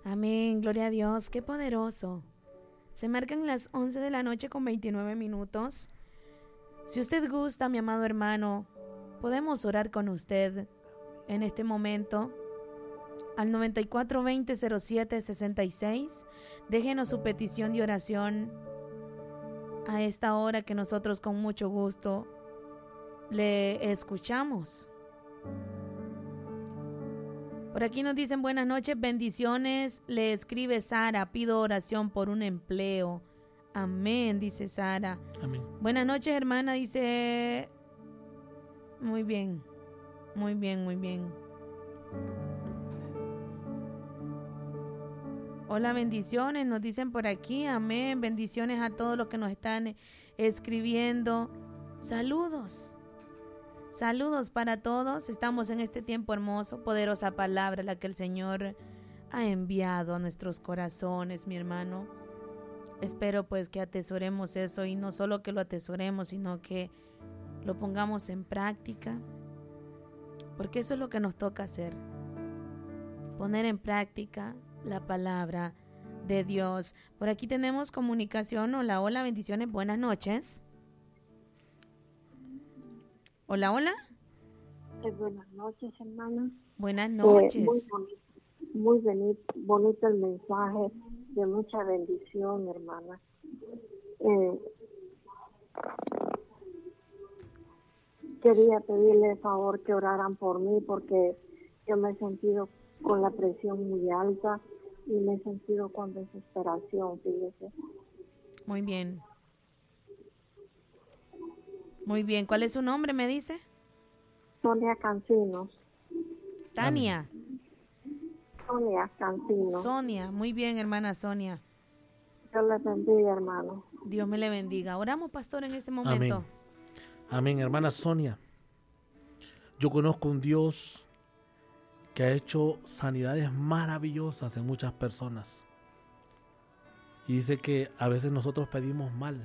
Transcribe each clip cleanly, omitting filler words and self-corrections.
Amén, gloria a Dios, qué poderoso. Se marcan las 11 de la noche con 29 minutos. Si usted gusta, mi amado hermano, podemos orar con usted en este momento al 9420-0766. Déjenos su petición de oración a esta hora que nosotros con mucho gusto le escuchamos. Por aquí nos dicen buenas noches, bendiciones. Le escribe Sara, pido oración por un empleo. Amén, dice Sara. Amén. Buenas noches, hermana, dice. Muy bien, muy bien, muy bien. Hola, bendiciones, nos dicen por aquí. Amén, bendiciones a todos los que nos están escribiendo. Saludos. Saludos para todos. Estamos en este tiempo hermoso, poderosa palabra la que el Señor ha enviado a nuestros corazones, mi hermano. Espero pues que atesoremos eso y no solo que lo atesoremos, sino que lo pongamos en práctica, porque eso es lo que nos toca hacer. Poner en práctica la palabra de Dios. Por aquí tenemos comunicación. Hola, hola, bendiciones, buenas noches. Hola, hola. Buenas noches, hermana. Buenas noches. Muy bonito el mensaje, de mucha bendición, hermana. Quería pedirle el favor que oraran por mí porque yo me he sentido con la presión muy alta y me he sentido con desesperación, fíjese. Muy bien. Muy bien. ¿Cuál es su nombre, me dice? Sonia Cancinos. Tania. Sonia Cancinos. Sonia. Muy bien, hermana Sonia. Dios les bendiga, hermano. Dios me le bendiga. Oramos, pastor, en este momento. Amén. Amén, hermana Sonia. Yo conozco un Dios que ha hecho sanidades maravillosas en muchas personas. Y dice que a veces nosotros pedimos mal.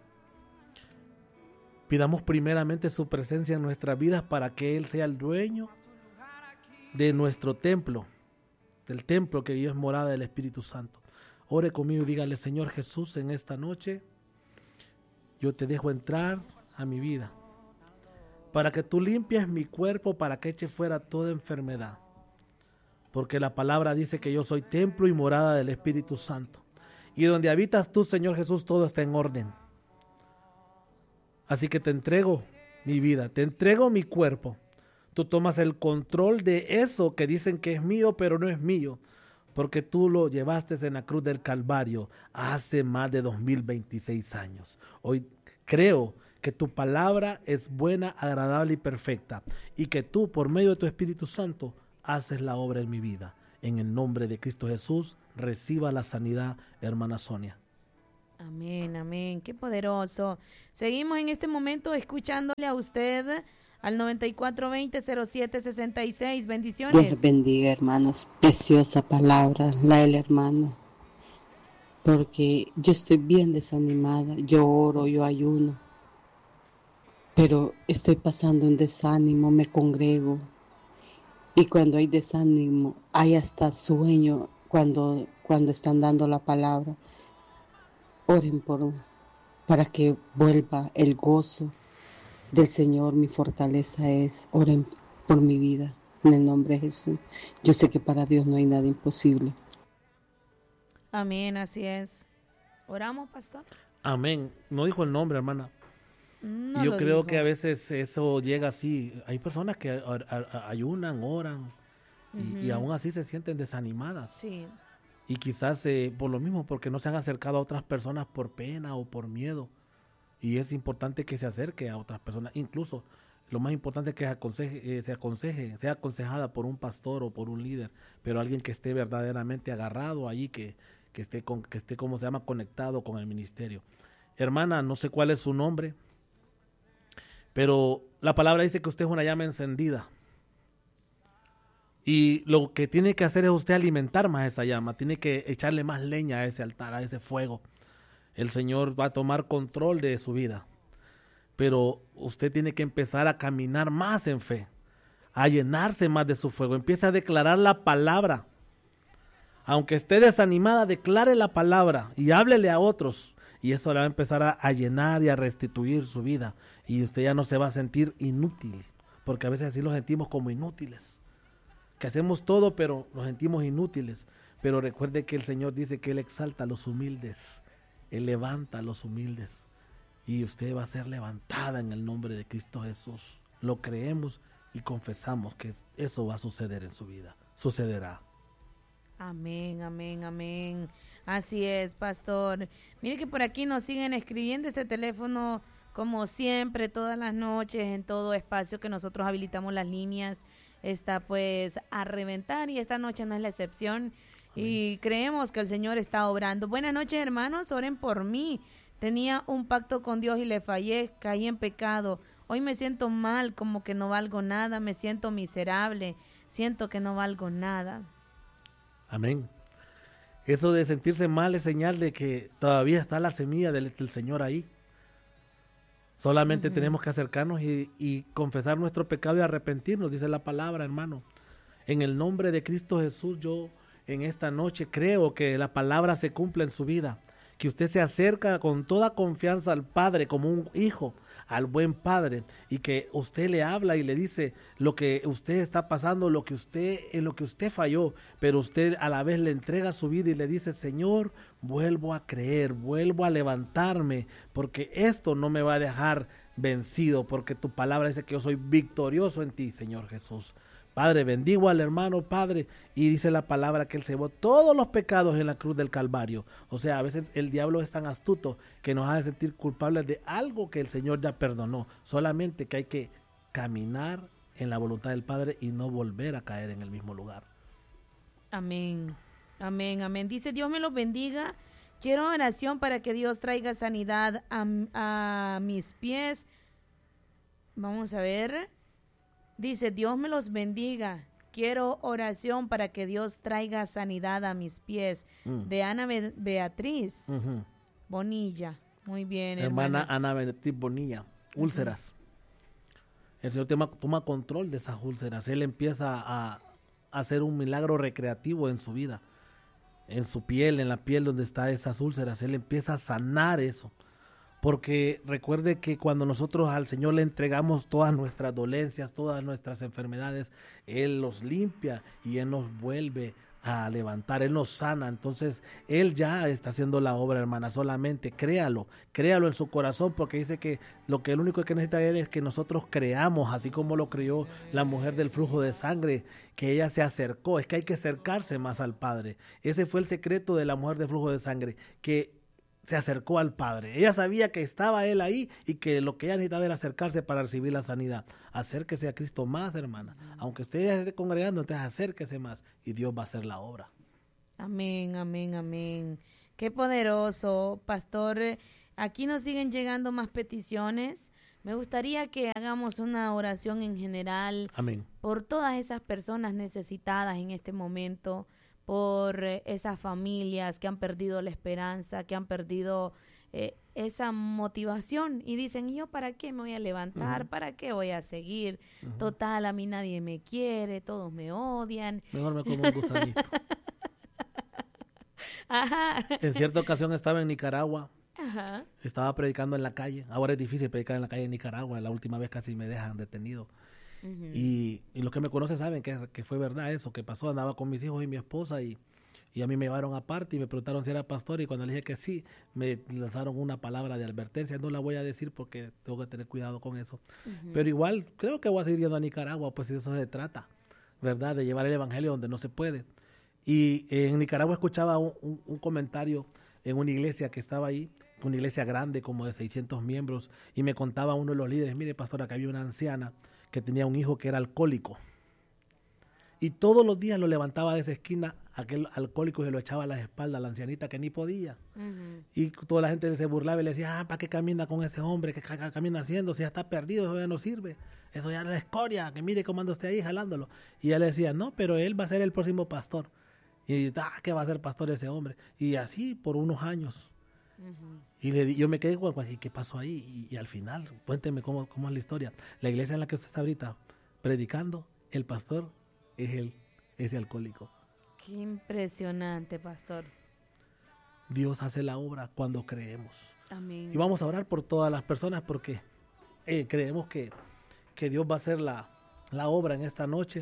Pidamos primeramente su presencia en nuestras vidas para que Él sea el dueño de nuestro templo, del templo que Dios es morada del Espíritu Santo. Ore conmigo y dígale: Señor Jesús, en esta noche yo te dejo entrar a mi vida para que tú limpies mi cuerpo, para que eche fuera toda enfermedad. Porque la palabra dice que yo soy templo y morada del Espíritu Santo. Y donde habitas tú, Señor Jesús, todo está en orden. Así que te entrego mi vida, te entrego mi cuerpo. Tú tomas el control de eso que dicen que es mío, pero no es mío. Porque tú lo llevaste en la cruz del Calvario hace más de 2026 años. Hoy creo que tu palabra es buena, agradable y perfecta. Y que tú, por medio de tu Espíritu Santo, haces la obra en mi vida. En el nombre de Cristo Jesús, reciba la sanidad, hermana Sonia. Amén, amén. Qué poderoso. Seguimos en este momento escuchándole a usted al 9420-0766. Bendiciones. Dios les bendiga, hermanos. Preciosa palabra, la del hermano. Porque yo estoy bien desanimada. Yo oro, yo ayuno. Pero estoy pasando un desánimo, me congrego. Y cuando hay desánimo, hay hasta sueño cuando están dando la palabra. Oren para que vuelva el gozo del Señor. Mi fortaleza es, oren por mi vida, en el nombre de Jesús. Yo sé que para Dios no hay nada imposible. Amén, así es. ¿Oramos, pastor? Amén. No dijo el nombre, hermana. No y yo lo creo dijo. que a veces eso llega así. Hay personas que ayunan, oran, y aún así se sienten desanimadas. Sí. Y quizás por lo mismo, porque no se han acercado a otras personas por pena o por miedo. Y es importante que se acerque a otras personas. Incluso lo más importante es que sea aconsejada por un pastor o por un líder, pero alguien que esté verdaderamente agarrado allí, que esté como se llama, conectado con el ministerio. Hermana, no sé cuál es su nombre, pero la palabra dice que usted es una llama encendida. Y lo que tiene que hacer es usted alimentar más esa llama, tiene que echarle más leña a ese altar, a ese fuego. El Señor va a tomar control de su vida, pero usted tiene que empezar a caminar más en fe, a llenarse más de su fuego. Empieza a declarar la palabra, Aunque esté desanimada, declare la palabra y háblele a otros. Y eso le va a empezar a llenar y a restituir su vida. Y usted ya no se va a sentir inútil, porque a veces así nos sentimos como inútiles. Que hacemos todo, pero nos sentimos inútiles. Pero recuerde que el Señor dice que Él exalta a los humildes. Él levanta a los humildes. Y usted va a ser levantada en el nombre de Cristo Jesús. Lo creemos y confesamos que eso va a suceder en su vida. Sucederá. Amén, amén, amén. Así es, pastor. Mire que por aquí nos siguen escribiendo este teléfono, como siempre, todas las noches, en todo espacio que nosotros habilitamos las líneas, está pues a reventar, y esta noche no es la excepción. Y creemos que el Señor está obrando. Buenas noches, hermanos, oren por mí. Tenía un pacto con Dios y le fallé, caí en pecado. Hoy me siento mal, como que no valgo nada, me siento miserable, siento que no valgo nada. Amén. Eso de sentirse mal es señal de que todavía está la semilla del Señor ahí. Solamente tenemos que acercarnos y confesar nuestro pecado y arrepentirnos, dice la palabra, hermano. En el nombre de Cristo Jesús, yo en esta noche creo que la palabra se cumple en su vida. Que usted se acerca con toda confianza al Padre como un hijo, al buen Padre, y que usted le habla y le dice lo que usted está pasando, en lo que usted falló, pero usted a la vez le entrega su vida y le dice: Señor, vuelvo a creer, vuelvo a levantarme, porque esto no me va a dejar vencido, porque tu palabra dice que yo soy victorioso en ti, Señor Jesús. Padre, bendigo al hermano, Padre, y dice la palabra que Él se llevó todos los pecados en la cruz del Calvario. O sea, a veces el diablo es tan astuto que nos hace sentir culpables de algo que el Señor ya perdonó. Solamente que hay que caminar en la voluntad del Padre y no volver a caer en el mismo lugar. Amén, amén, amén. Dice: Dios me los bendiga. Quiero oración para que Dios traiga sanidad a mis pies. Vamos a ver. Dice: Dios me los bendiga. Quiero oración para que Dios traiga sanidad a mis pies. De Ana Beatriz Bonilla. Muy bien, hermana Ana Beatriz Bonilla. Úlceras. El Señor toma control de esas úlceras. Él empieza a hacer un milagro recreativo en su vida. En su piel, en la piel donde están esas úlceras. Él empieza a sanar eso. Porque recuerde que cuando nosotros al Señor le entregamos todas nuestras dolencias, todas nuestras enfermedades, Él los limpia y Él nos vuelve a levantar, Él nos sana. Entonces Él ya está haciendo la obra, hermana. Solamente créalo en su corazón, porque dice que el único que necesita Él es que nosotros creamos, así como lo creyó la mujer del flujo de sangre, que ella se acercó. Es que hay que acercarse más al Padre. Ese fue el secreto de la mujer del flujo de sangre, que se acercó al Padre. Ella sabía que estaba Él ahí y que lo que ella necesitaba era acercarse para recibir la sanidad. Acérquese a Cristo más, hermana. Aunque usted ya esté congregando, entonces acérquese más y Dios va a hacer la obra. Amén, amén, amén. Qué poderoso, pastor. Aquí nos siguen llegando más peticiones. Me gustaría que hagamos una oración en general. Amén. Por todas esas personas necesitadas en este momento, por esas familias que han perdido la esperanza, que han perdido esa motivación y dicen: ¿yo para qué me voy a levantar? ¿Para qué voy a seguir? Total, a mí nadie me quiere, todos me odian. Mejor me como un gusanito. Ajá. En cierta ocasión estaba en Nicaragua. Ajá. Estaba predicando en la calle. Ahora es difícil predicar en la calle en Nicaragua. La última vez casi me dejan detenido. Y los que me conocen saben que fue verdad eso que pasó. Andaba con mis hijos y mi esposa y a mí me llevaron aparte y me preguntaron si era pastor, y cuando le dije que sí, me lanzaron una palabra de advertencia. No la voy a decir porque tengo que tener cuidado con eso. Pero igual creo que voy a seguir yendo a Nicaragua, pues si de eso se trata, ¿verdad? De llevar el evangelio donde no se puede. Y en Nicaragua escuchaba un comentario en una iglesia que estaba ahí, una iglesia grande como de 600 miembros, y me contaba uno de los líderes: mire, pastor, acá había una anciana que tenía un hijo que era alcohólico, y todos los días lo levantaba de esa esquina, aquel alcohólico, y se lo echaba a la espalda a la ancianita que ni podía. Y toda la gente se burlaba y le decía: ¿para qué camina con ese hombre? ¿Qué camina haciendo? Si ya está perdido, eso ya no sirve, eso ya es la escoria, que mire cómo anda usted ahí jalándolo. Y ella le decía: no, pero él va a ser el próximo pastor. Y ¿qué va a ser pastor ese hombre? Y así por unos años. Y yo me quedé con: ¿qué pasó ahí? Y al final, cuénteme cómo es la historia. La iglesia en la que usted está ahorita predicando, el pastor es ese alcohólico. Qué impresionante, pastor. Dios hace la obra cuando creemos. Amén. Y vamos a orar por todas las personas porque creemos que Dios va a hacer la obra en esta noche.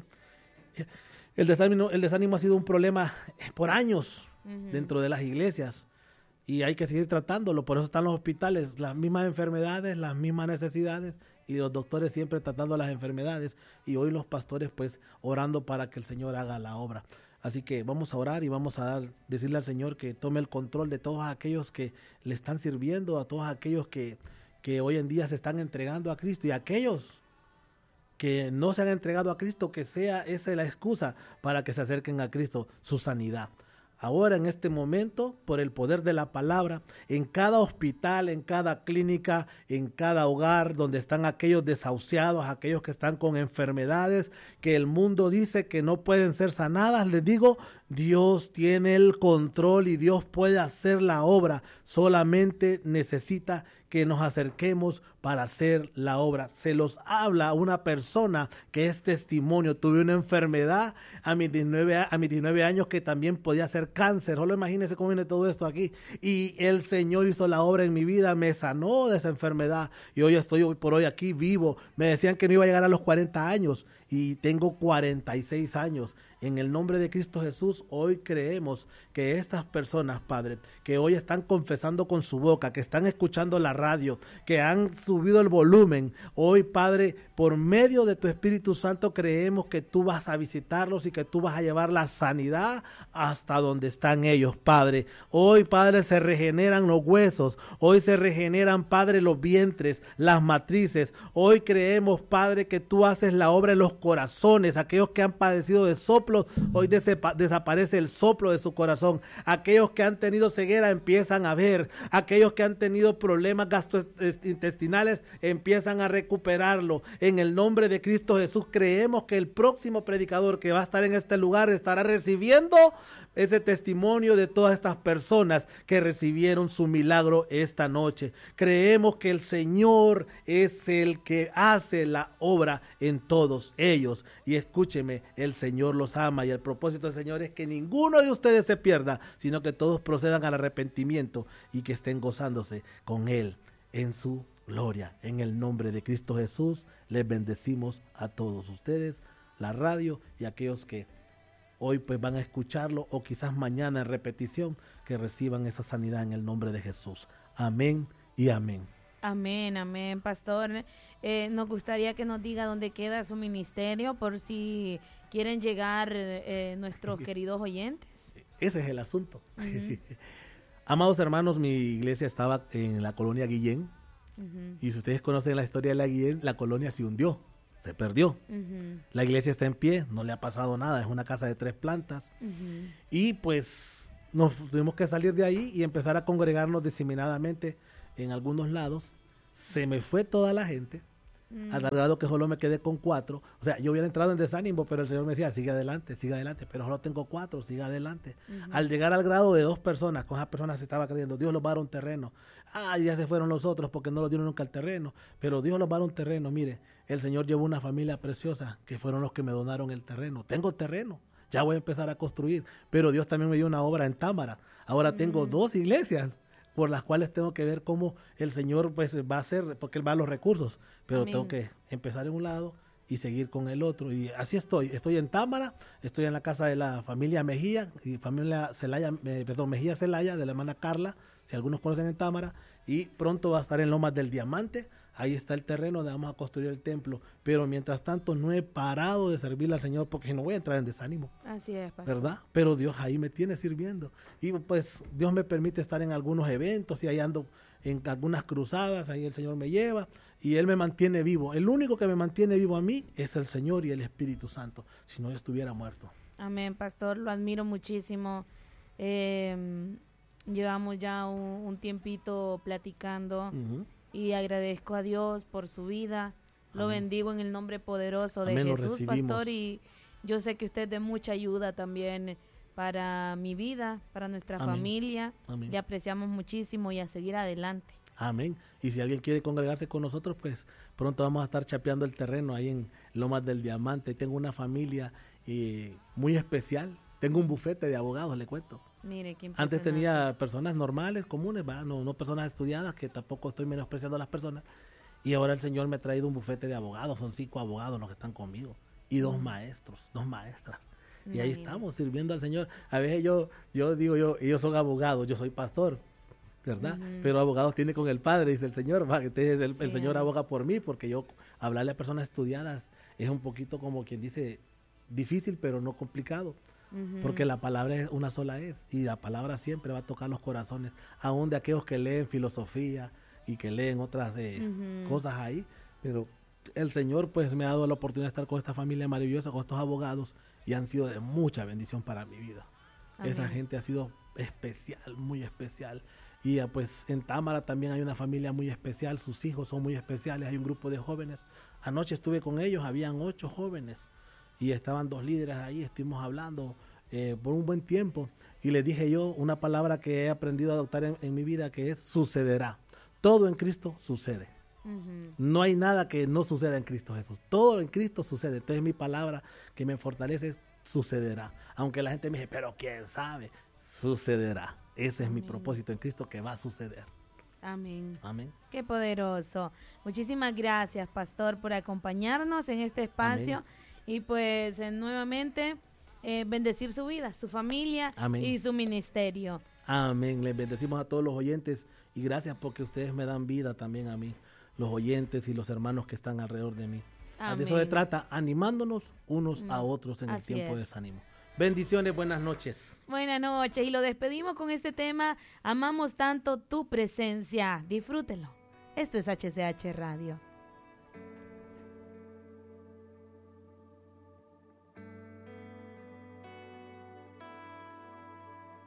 El desánimo ha sido un problema por años dentro de las iglesias y hay que seguir tratándolo. Por eso están los hospitales, las mismas enfermedades, las mismas necesidades y los doctores siempre tratando las enfermedades y hoy los pastores pues orando para que el Señor haga la obra. Así que vamos a orar y vamos a decirle al Señor que tome el control de todos aquellos que le están sirviendo, a todos aquellos que hoy en día se están entregando a Cristo y aquellos que no se han entregado a Cristo, que sea esa la excusa para que se acerquen a Cristo, su sanidad. Ahora en este momento, por el poder de la palabra, en cada hospital, en cada clínica, en cada hogar donde están aquellos desahuciados, aquellos que están con enfermedades que el mundo dice que no pueden ser sanadas, les digo, Dios tiene el control y Dios puede hacer la obra, solamente necesita que nos acerquemos para hacer la obra. Se los habla una persona que es testimonio. Tuve una enfermedad a mis 19 años que también podía ser cáncer. Solo imagínense cómo viene todo esto aquí. Y el Señor hizo la obra en mi vida, me sanó de esa enfermedad. Y hoy estoy por hoy aquí vivo. Me decían que no iba a llegar a los 40 años y tengo 46 años. En el nombre de Cristo Jesús, hoy creemos que estas personas, Padre, que hoy están confesando con su boca, que están escuchando la radio, que han subido el volumen, hoy, Padre, por medio de tu Espíritu Santo, creemos que tú vas a visitarlos y que tú vas a llevar la sanidad hasta donde están ellos, Padre. Hoy, Padre, se regeneran los huesos, hoy se regeneran, Padre, los vientres, las matrices. Hoy creemos, Padre, que tú haces la obra en los corazones, aquellos que han padecido de soplos, hoy desaparece el soplo de su corazón. Aquellos que han tenido ceguera empiezan a ver. Aquellos que han tenido problemas gastrointestinales empiezan a recuperarlo. En el nombre de Cristo Jesús creemos que el próximo predicador que va a estar en este lugar estará recibiendo ese testimonio de todas estas personas que recibieron su milagro esta noche. Creemos que el Señor es el que hace la obra en todos ellos. Y escúcheme, el Señor los ama y el propósito del Señor es que ninguno de ustedes se pierda, sino que todos procedan al arrepentimiento y que estén gozándose con Él en su gloria. En el nombre de Cristo Jesús, les bendecimos a todos ustedes, la radio y aquellos que hoy pues van a escucharlo o quizás mañana en repetición, que reciban esa sanidad en el nombre de Jesús. Amén y amén. Amén, amén, pastor. Nos gustaría que nos diga dónde queda su ministerio por si quieren llegar nuestros queridos oyentes. Ese es el asunto. Amados hermanos, mi iglesia estaba en la colonia Guillén y si ustedes conocen la historia de la Guillén, la colonia se hundió. Se perdió. La iglesia está en pie, no le ha pasado nada, es una casa de 3 plantas. Y pues nos tuvimos que salir de ahí y empezar a congregarnos diseminadamente en algunos lados. Se me fue toda la gente, al grado que solo me quedé con 4. O sea, yo hubiera entrado en desánimo, pero el Señor me decía, sigue adelante, pero solo tengo 4, sigue adelante. Al llegar al grado de 2 personas, con esas personas se estaba creyendo, Dios los va a dar un terreno. Ya se fueron los otros porque no los dieron nunca el terreno, pero Dios los va a dar un terreno. Mire, el Señor llevó una familia preciosa que fueron los que me donaron el terreno. Tengo terreno, ya voy a empezar a construir, pero Dios también me dio una obra en Támara. Ahora tengo 2 iglesias por las cuales tengo que ver cómo el Señor pues va a hacer, porque Él va a los recursos, pero Amén. Tengo que empezar en un lado y seguir con el otro. Y así estoy en Támara, estoy en la casa de la familia Mejía, y familia Celaya, Mejía Celaya, de la hermana Carla, si algunos conocen en Támara, y pronto va a estar en Lomas del Diamante. Ahí está el terreno donde vamos a construir el templo. Pero mientras tanto no he parado de servirle al Señor porque no voy a entrar en desánimo. Así es, pastor. ¿Verdad? Pero Dios ahí me tiene sirviendo. Y pues Dios me permite estar en algunos eventos y ahí ando en algunas cruzadas. Ahí el Señor me lleva y Él me mantiene vivo. El único que me mantiene vivo a mí es el Señor y el Espíritu Santo. Si no, yo estuviera muerto. Amén, pastor. Lo admiro muchísimo. Llevamos ya un tiempito platicando. Y agradezco a Dios por su vida. Lo Amén. Bendigo en el nombre poderoso de Amén, Jesús, pastor. Y yo sé que usted es de mucha ayuda también para mi vida, para nuestra Amén. Familia. Amén. Le apreciamos muchísimo y a seguir adelante. Amén. Y si alguien quiere congregarse con nosotros, pues pronto vamos a estar chapeando el terreno ahí en Lomas del Diamante. Tengo una familia muy especial Tengo un bufete de abogados, le cuento. Mire, qué Antes impresionante. tenía personas normales, comunes, no personas estudiadas, que tampoco estoy menospreciando a las personas. Y ahora el Señor me ha traído un bufete de abogados, son 5 abogados los que están conmigo. Y 2 maestros, 2 maestras. Y ahí estamos sirviendo al Señor. A veces yo digo, ellos son abogados, yo soy pastor, ¿verdad? Pero abogados tiene con el Padre, dice el Señor. Entonces el Señor aboga por mí, porque yo hablarle a personas estudiadas es un poquito como quien dice difícil, pero no complicado. Porque la palabra es una sola y la palabra siempre va a tocar los corazones, aún de aquellos que leen filosofía y que leen otras cosas ahí. Pero el Señor pues me ha dado la oportunidad de estar con esta familia maravillosa, con estos abogados, y han sido de mucha bendición para mi vida. Amén. Esa gente ha sido especial, muy especial. Y pues en Támara también hay una familia muy especial, sus hijos son muy especiales, hay un grupo de jóvenes. Anoche estuve con ellos, habían 8 jóvenes y estaban 2 líderes ahí, estuvimos hablando por un buen tiempo, y les dije yo una palabra que he aprendido a adoptar en mi vida, que es sucederá. Todo en Cristo sucede. No hay nada que no suceda en Cristo Jesús. Todo en Cristo sucede. Entonces mi palabra que me fortalece es sucederá. Aunque la gente me dice, pero quién sabe, sucederá. Ese es mi propósito en Cristo, que va a suceder. Amén. Amén. Qué poderoso. Muchísimas gracias, pastor, por acompañarnos en este espacio. Amén. Y pues nuevamente bendecir su vida, su familia. Amén. Y su ministerio. Amén. Les bendecimos a todos los oyentes y gracias porque ustedes me dan vida también a mí, los oyentes y los hermanos que están alrededor de mí. Amén. De eso se trata, animándonos unos a otros en el tiempo de desánimo. Bendiciones, buenas noches. Buenas noches, y lo despedimos con este tema, amamos tanto tu presencia. Disfrútelo. Esto es HCH Radio.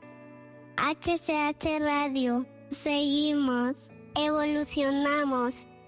HCH Radio. Seguimos, evolucionamos.